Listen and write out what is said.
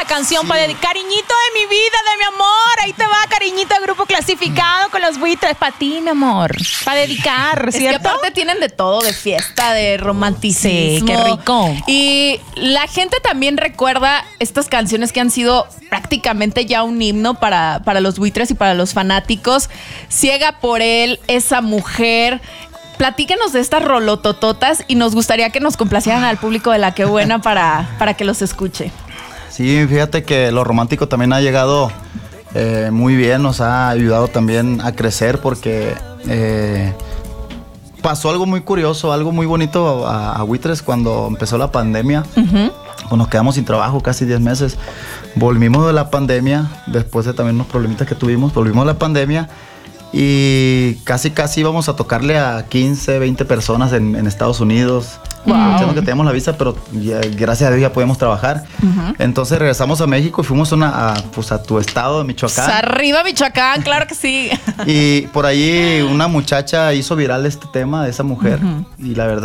canción para dedicar. Cariñito de mi vida, de mi amor. Ahí te va, cariñito de Grupo Clasificado con los buitres. Para ti, mi amor. Para dedicar, ¿cierto? Es que aparte tienen de todo, de fiesta, de romanticismo. Sí, qué rico. Y la gente también recuerda estas canciones que han sido prácticamente ya un himno para los buitres y para los fanáticos. Ciega por él, Esa mujer. Platíquenos de estas rolotototas y nos gustaría que nos complacieran al público de La Qué Buena para que los escuche. Sí, fíjate que lo romántico también ha llegado muy bien, nos ha ayudado también a crecer porque pasó algo muy curioso, algo muy bonito a Buitres cuando empezó la pandemia. Pues nos quedamos sin trabajo casi 10 meses. Volvimos de la pandemia, después de también unos problemitas que tuvimos, volvimos de la pandemia y casi íbamos a tocarle a 15, 20 personas en Estados Unidos. Aprovechando que teníamos la visa, pero ya, gracias a Dios ya podemos trabajar. Entonces regresamos a México y fuimos a tu estado de Michoacán. Pues arriba Michoacán, claro que sí. Y por ahí una muchacha hizo viral este tema de esa mujer y la verdad